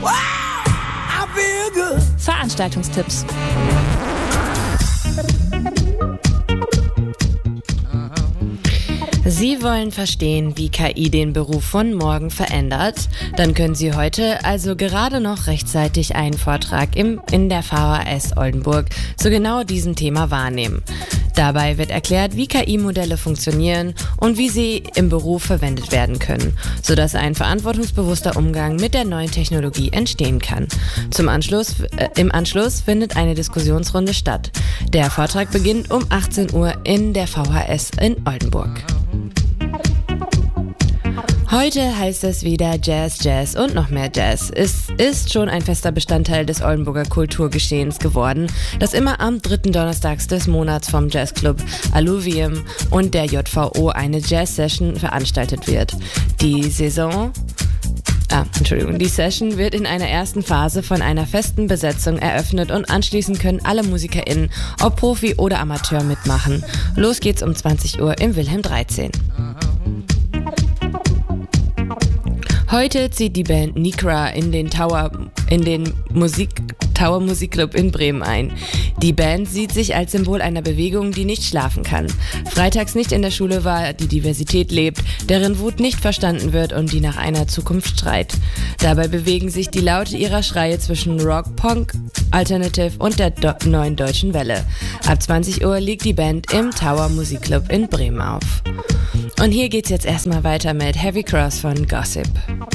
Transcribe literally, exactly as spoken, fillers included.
I feel good. Veranstaltungstipps. Sie wollen verstehen, wie K I den Beruf von morgen verändert? Dann können Sie heute also gerade noch rechtzeitig einen Vortrag im, in der V H S Oldenburg zu genau diesem Thema wahrnehmen. Dabei wird erklärt, wie K I-Modelle funktionieren und wie sie im Beruf verwendet werden können, sodass ein verantwortungsbewusster Umgang mit der neuen Technologie entstehen kann. Zum Anschluss, äh, im Anschluss findet eine Diskussionsrunde statt. Der Vortrag beginnt um achtzehn Uhr in der V H S in Oldenburg. Heute heißt es wieder Jazz, Jazz und noch mehr Jazz. Es ist schon ein fester Bestandteil des Oldenburger Kulturgeschehens geworden, das immer am dritten Donnerstags des Monats vom Jazzclub Alluvium und der J V O eine Jazz-Session veranstaltet wird. Die Saison... Ah, Entschuldigung. Die Session wird in einer ersten Phase von einer festen Besetzung eröffnet und anschließend können alle MusikerInnen, ob Profi oder Amateur, mitmachen. Los geht's um zwanzig Uhr im Wilhelm dreizehn. Heute zieht die Band Nikra in den Tower, in den Musik, Tower Musikclub in Bremen ein. Die Band sieht sich als Symbol einer Bewegung, die nicht schlafen kann. Freitags nicht in der Schule war, die Diversität lebt, deren Wut nicht verstanden wird und die nach einer Zukunft schreit. Dabei bewegen sich die Laute ihrer Schreie zwischen Rock, Punk, Alternative und der do- neuen deutschen Welle. Ab zwanzig Uhr liegt die Band im Tower Musikclub in Bremen auf. Und hier geht's jetzt erstmal weiter mit Heavy Cross von Gossip.